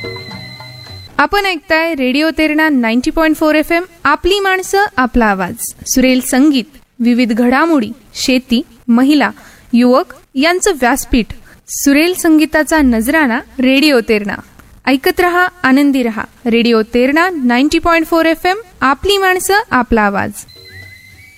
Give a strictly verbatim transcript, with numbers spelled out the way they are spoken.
आपण ऐकताय रेडिओ तेरणा नव्वद पॉइंट चार एफ एम. आपली माणसं आपला आवाज. सुरेल संगीत, विविध घडामोडी, शेती, महिला, युवक यांचं व्यासपीठ. सुरेल संगीताचा नजराणा रेडिओ तेरणा. ऐकत रहा, आनंदी रहा. रेडिओ तेरणा नव्वद पॉइंट चार एफ एम. आपली माणसं आपला आवाज.